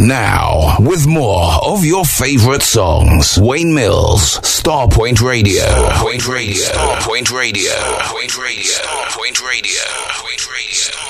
now, with more of your favorite songs. Wayne Mills, Starpoint Radio. Starpoint Radio. Starpoint Radio. Starpoint Radio. Starpoint Radio. Starpoint Radio.